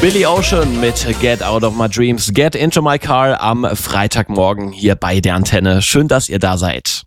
Billy Ocean mit Get Out of My Dreams, Get Into My Car am Freitagmorgen hier bei der Antenne. Schön, dass ihr da seid.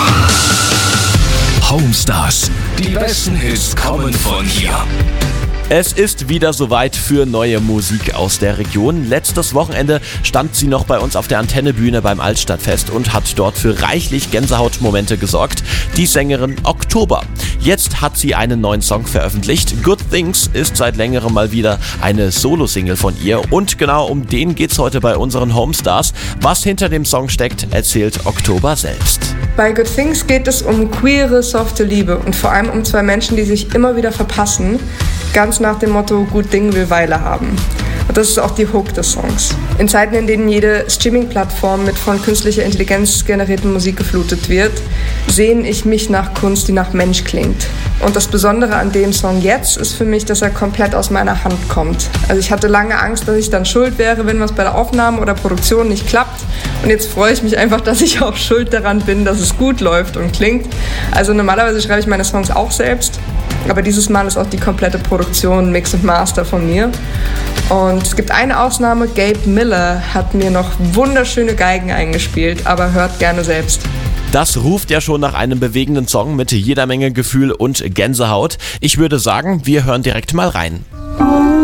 Homestars, die besten Hits kommen von hier. Es ist wieder soweit für neue Musik aus der Region. Letztes Wochenende stand sie noch bei uns auf der Antennebühne beim Altstadtfest und hat dort für reichlich Gänsehautmomente gesorgt. Die Sängerin Oktober. Jetzt hat sie einen neuen Song veröffentlicht. Good Things ist seit längerem mal wieder eine Solo-Single von ihr. Und genau um den geht's heute bei unseren Homestars. Was hinter dem Song steckt, erzählt Oktober selbst. Bei Good Things geht es um queere, softe Liebe und vor allem um zwei Menschen, die sich immer wieder verpassen. Ganz nach dem Motto, gut Ding will Weile haben. Und das ist auch die Hook des Songs. In Zeiten, in denen jede Streaming-Plattform mit von künstlicher Intelligenz generierten Musik geflutet wird, sehne ich mich nach Kunst, die nach Mensch klingt. Und das Besondere an dem Song jetzt ist für mich, dass er komplett aus meiner Hand kommt. Also ich hatte lange Angst, dass ich dann schuld wäre, wenn was bei der Aufnahme oder Produktion nicht klappt. Und jetzt freue ich mich einfach, dass ich auch schuld daran bin, dass es gut läuft und klingt. Also normalerweise schreibe ich meine Songs auch selbst. Aber dieses Mal ist auch die komplette Produktion, Mix und Master von mir. Und es gibt eine Ausnahme, Gabe Miller hat mir noch wunderschöne Geigen eingespielt, aber hört gerne selbst. Das ruft ja schon nach einem bewegenden Song mit jeder Menge Gefühl und Gänsehaut. Ich würde sagen, wir hören direkt mal rein.